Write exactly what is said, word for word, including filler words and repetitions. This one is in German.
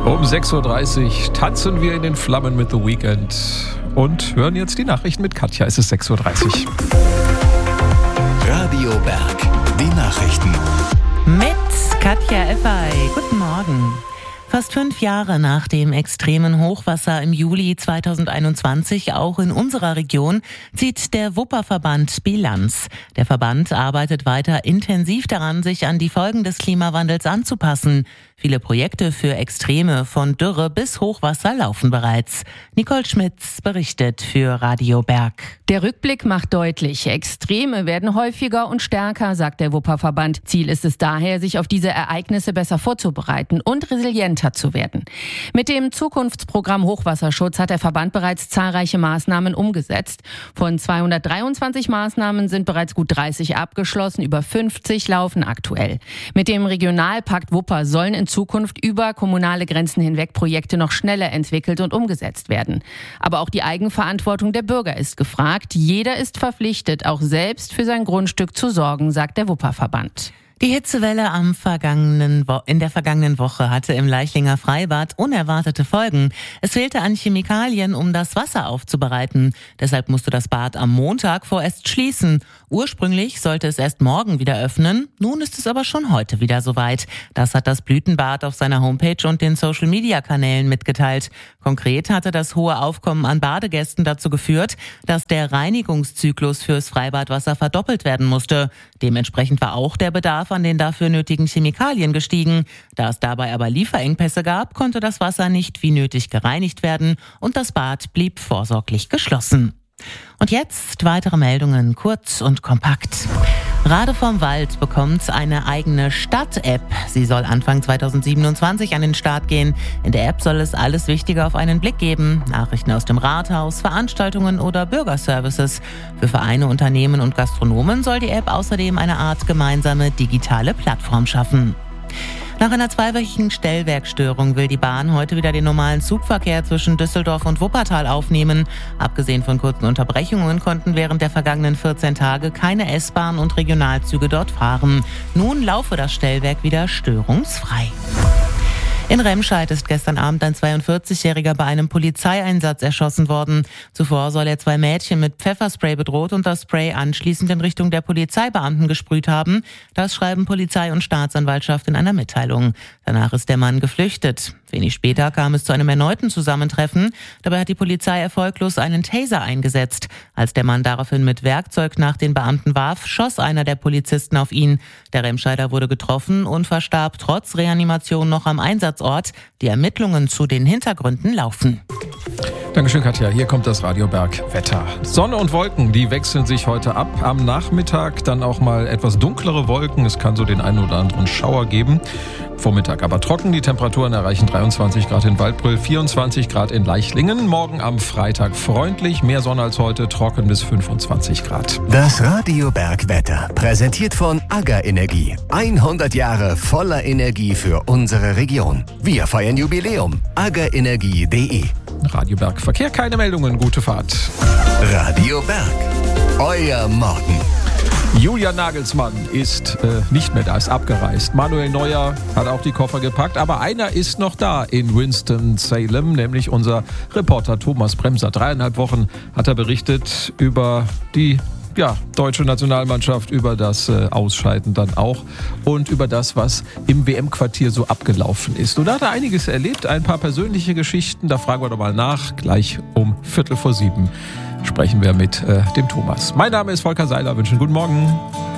Um sechs Uhr dreißig tanzen wir in den Flammen mit The Weeknd und hören jetzt die Nachrichten mit Katja. Es ist sechs Uhr dreißig. Radio Berg, die Nachrichten. Mit Katja Effay. Guten Morgen. Fast fünf Jahre nach dem extremen Hochwasser im Juli zweitausendeinundzwanzig, auch in unserer Region, zieht der Wupperverband Bilanz. Der Verband arbeitet weiter intensiv daran, sich an die Folgen des Klimawandels anzupassen. Viele Projekte für Extreme von Dürre bis Hochwasser laufen bereits. Nicole Schmitz berichtet für Radio Berg. Der Rückblick macht deutlich, Extreme werden häufiger und stärker, sagt der Wupperverband. Ziel ist es daher, sich auf diese Ereignisse besser vorzubereiten und resilienter zu werden. Mit dem Zukunftsprogramm Hochwasserschutz hat der Verband bereits zahlreiche Maßnahmen umgesetzt. Von zweihundertdreiundzwanzig Maßnahmen sind bereits gut dreißig abgeschlossen, über fünfzig laufen aktuell. Mit dem Regionalpakt Wupper sollen in Zukunft über kommunale Grenzen hinweg Projekte noch schneller entwickelt und umgesetzt werden. Aber auch die Eigenverantwortung der Bürger ist gefragt. Jeder ist verpflichtet, auch selbst für sein Grundstück zu sorgen, sagt der Wupperverband. Die Hitzewelle am vergangenen Wo- in der vergangenen Woche hatte im Leichlinger Freibad unerwartete Folgen. Es fehlte an Chemikalien, um das Wasser aufzubereiten. Deshalb musste das Bad am Montag vorerst schließen. Ursprünglich sollte es erst morgen wieder öffnen. Nun ist es aber schon heute wieder soweit. Das hat das Blütenbad auf seiner Homepage und den Social-Media-Kanälen mitgeteilt. Konkret hatte das hohe Aufkommen an Badegästen dazu geführt, dass der Reinigungszyklus fürs Freibadwasser verdoppelt werden musste. Dementsprechend war auch der Bedarf an den dafür nötigen Chemikalien gestiegen. Da es dabei aber Lieferengpässe gab, konnte das Wasser nicht wie nötig gereinigt werden und das Bad blieb vorsorglich geschlossen. Und jetzt weitere Meldungen, kurz und kompakt. Rade vom Wald bekommt eine eigene Stadt-App. Sie soll Anfang zweitausendsiebenundzwanzig an den Start gehen. In der App soll es alles Wichtige auf einen Blick geben. Nachrichten aus dem Rathaus, Veranstaltungen oder Bürgerservices. Für Vereine, Unternehmen und Gastronomen soll die App außerdem eine Art gemeinsame digitale Plattform schaffen. Nach einer zweiwöchigen Stellwerkstörung will die Bahn heute wieder den normalen Zugverkehr zwischen Düsseldorf und Wuppertal aufnehmen. Abgesehen von kurzen Unterbrechungen konnten während der vergangenen vierzehn Tage keine S-Bahn und Regionalzüge dort fahren. Nun laufe das Stellwerk wieder störungsfrei. In Remscheid ist gestern Abend ein zweiundvierzigjähriger bei einem Polizeieinsatz erschossen worden. Zuvor soll er zwei Mädchen mit Pfefferspray bedroht und das Spray anschließend in Richtung der Polizeibeamten gesprüht haben. Das schreiben Polizei und Staatsanwaltschaft in einer Mitteilung. Danach ist der Mann geflüchtet. Wenig später kam es zu einem erneuten Zusammentreffen. Dabei hat die Polizei erfolglos einen Taser eingesetzt. Als der Mann daraufhin mit Werkzeug nach den Beamten warf, schoss einer der Polizisten auf ihn. Der Remscheider wurde getroffen und verstarb trotz Reanimation noch am Einsatzort. Die Ermittlungen zu den Hintergründen laufen. Dankeschön, Katja. Hier kommt das Radio Berg Wetter. Sonne und Wolken, die wechseln sich heute ab. Am Nachmittag dann auch mal etwas dunklere Wolken. Es kann so den einen oder anderen Schauer geben. Vormittag aber trocken. Die Temperaturen erreichen dreiundzwanzig Grad in Waldbröl, vierundzwanzig Grad in Leichlingen. Morgen am Freitag freundlich, mehr Sonne als heute, trocken bis fünfundzwanzig Grad. Das Radio Berg Wetter, präsentiert von AGA Energie. hundert Jahre voller Energie für unsere Region. Wir feiern Jubiläum. aga energie punkt de. Radio Berg Verkehr, keine Meldungen, gute Fahrt. Radio Berg, euer Morgen. Julian Nagelsmann ist äh, nicht mehr da, ist abgereist. Manuel Neuer hat auch die Koffer gepackt, aber einer ist noch da in Winston-Salem, nämlich unser Reporter Thomas Bremser. Dreieinhalb Wochen hat er berichtet über die ja, deutsche Nationalmannschaft, über das äh, Ausscheiden dann auch und über das, was im W M-Quartier so abgelaufen ist. Und da hat er einiges erlebt, ein paar persönliche Geschichten, da fragen wir doch mal nach, gleich um Viertel vor sieben sprechen wir mit äh, dem Thomas. Mein Name ist Volker Seiler, wünschen guten Morgen.